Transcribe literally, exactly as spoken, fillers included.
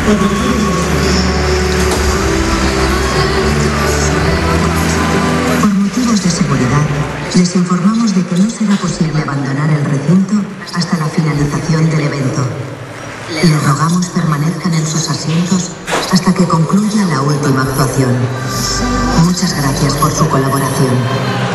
Por motivos de seguridad, les informamos de que no será posible abandonar el recinto hasta la finalización del evento. Les rogamos permanezcan en sus asientos hasta que concluya la última actuación. Muchas gracias por su colaboración.